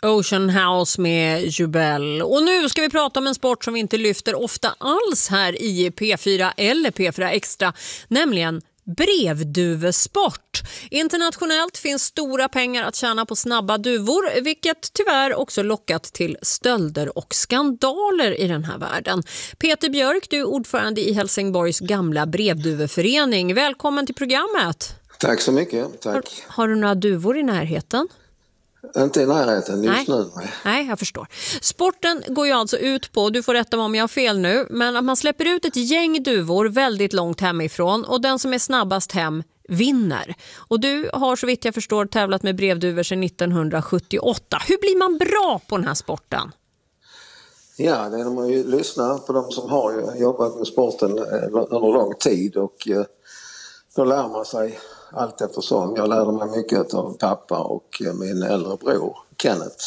Ocean House med Jubel. Och nu ska vi prata om en sport som vi inte lyfter ofta alls här i P4 eller P4 Extra, nämligen brevduvesport. Internationellt finns stora pengar att tjäna på snabba duvor, vilket tyvärr också lockat till stölder och skandaler i den här världen. Peter Björk, du är ordförande i Helsingborgs gamla brevduveförening. Välkommen till programmet. Tack så mycket, tack. Har du några duvor i närheten? Inte i närheten just nu. Nej, jag förstår. Sporten går ju alltså ut på, du får rätta mig om jag har fel nu, men att man släpper ut ett gäng duvor väldigt långt hemifrån och den som är snabbast hem vinner. Och du har så vitt jag förstår tävlat med brevduvor sedan 1978. Hur blir man bra på den här sporten? Ja, det är när man ju lyssnar på de som har jobbat med sporten under lång tid och då lär man sig allt eftersom. Jag lärde mig mycket av pappa och min äldre bror Kenneth.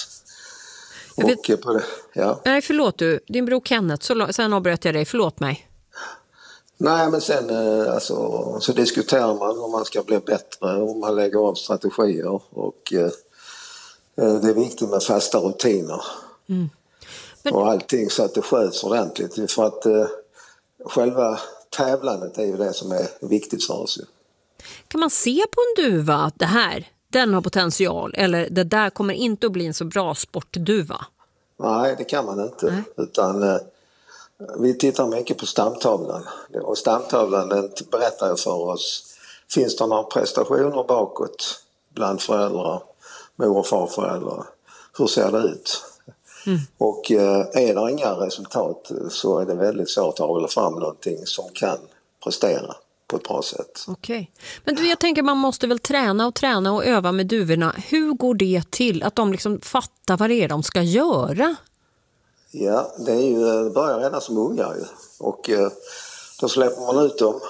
Nej, förlåt du. Din bror Kenneth, sen avbröt jag dig. Förlåt mig. Nej, men sen så diskuterar man om man ska bli bättre, om man lägger av strategier och det är viktigt med fasta rutiner. Och allting så att det sköts ordentligt. För att själva tävlandet är ju det som är viktigt för oss. Kan man se på en duva att den har potential eller det där kommer inte att bli en så bra sportduva? Nej, det kan man inte. Nej. Utan vi tittar mycket på stamtavlan. Och stamtavlan den berättar för oss, finns det några prestationer bakåt bland föräldrar, mor- och farföräldrar? Hur ser det ut? Och är det inga resultat så är det väldigt svårt att hålla fram någonting som kan prestera på ett bra sätt. Okej. Men du, jag tänker man måste väl träna och öva med duvorna. Hur går det till att de liksom fattar vad det är de ska göra? Ja, det är ju börjar redan som ungar ju. Och då släpper man ut dem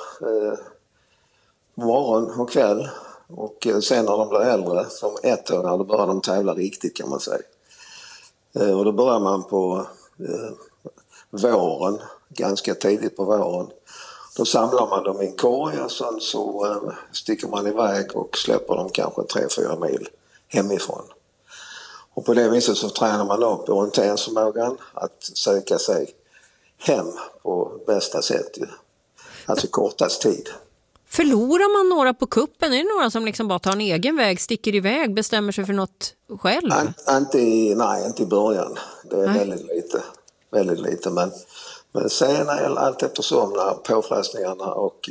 morgon och kväll. Och sen när de blir äldre, som 1 år, då börjar de tävla riktigt kan man säga. Och då börjar man på våren, ganska tidigt på våren. Då samlar man dem i en korg och sen så sticker man iväg och släpper dem kanske 3-4 mil hemifrån. Och på det viset så tränar man upp orienteringsförmågan att söka sig hem på bästa sätt. Alltså kortast tid. Förlorar man några på kuppen? Är det några som liksom bara tar en egen väg, sticker iväg, bestämmer sig för något själv? Inte i början. Det är väldigt lite. Men sen allt eftersom när påfrestningarna och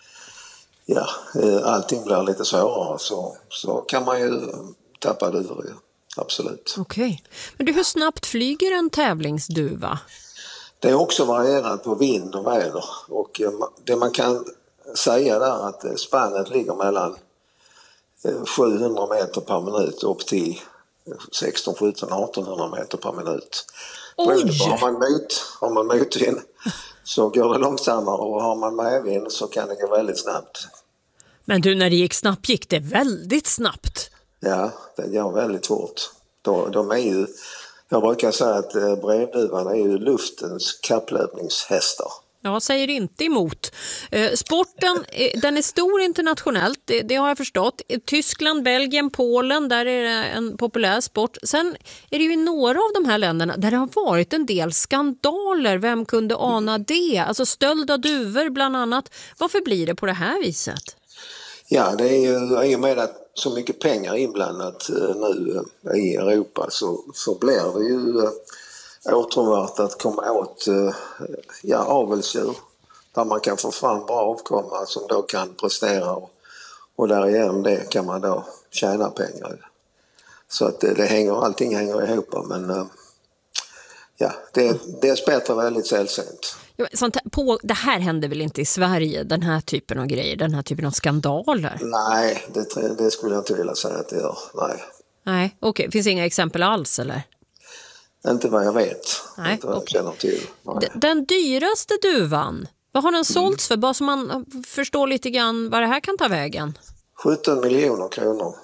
allting blir lite svårare så kan man ju tappa duvor. Absolut. Okej. Men hur snabbt flyger en tävlingsduva? Det är också varierat på vind och väder. Och det man kan säga där att spannet ligger mellan 700 meter per minut upp till 16, 17, 1800 meter per minut. Har man motvind så går det långsammare och har man medvind så kan det gå väldigt snabbt. Men du, när det gick snabbt gick det väldigt snabbt. Ja, det går väldigt fort. De är ju, jag brukar säga att brevduvan är ju luftens kapplöpningshästar. Jag säger inte emot. Sporten, den är stor internationellt, det har jag förstått. Tyskland, Belgien, Polen, där är det en populär sport. Sen är det ju i några av de här länderna där det har varit en del skandaler. Vem kunde ana det? Alltså stöld av duvor bland annat. Varför blir det på det här viset? Ja, det är ju i och med att så mycket pengar inblandat nu i Europa så blir det ju åtråvärt att komma åt avelsdjur där man kan få fram bra avkomma som då kan prestera och därigenom det kan man då tjäna pengar. Så att allting hänger ihop, men det är dessbättre väldigt sällsynt. Det här händer väl inte i Sverige, den här typen av grejer, den här typen av skandaler? Nej, det skulle jag inte vilja säga att det gör. Nej, okej. Finns inga exempel alls eller? Inte vad jag vet. Nej, inte vad jag känner till. Den dyraste duvan, vad har den sålts för? Bara så man förstår lite grann vad det här kan ta vägen. 17 miljoner kronor.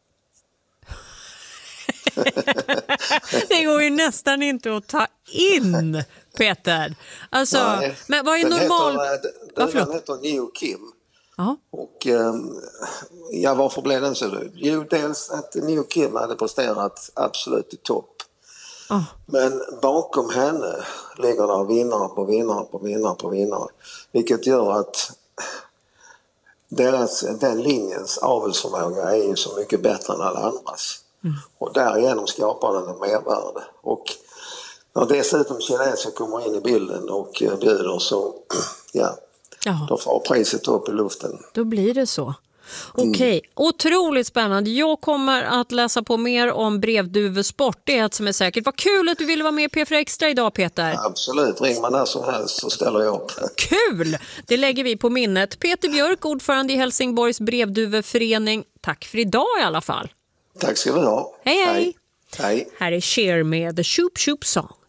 Det går ju nästan inte att ta in, Peter. Alltså, men vad är normal... Den heter Neo Kim Ja. Och varför blev den så dyr? Jo, dels att New Kim hade presterat absolut i topp. Ja. Men bakom henne ligger där vinnare på vinnare på vinnare på vinnare. Vilket gör att den linjens avelsförmåga är ju så mycket bättre än alla andras. Och därigenom skapar den en mervärde. Och när dessutom kineser kommer in i bilden och bjuder så, då får priset upp i luften. Då blir det så. Okej, otroligt spännande. Jag kommer att läsa på mer om brevduvesport. Det är ett som är säkert. Vad kul att du ville vara med i P4 Extra idag, Peter. Absolut, ring man när som helst så ställer jag upp. Kul! Det lägger vi på minnet. Peter Björk, ordförande i Helsingborgs brevduveförening. Tack för idag i alla fall. Tack ska du ha. Hej, hej. Hej. Här är Cher med The Shoop Shoop Song.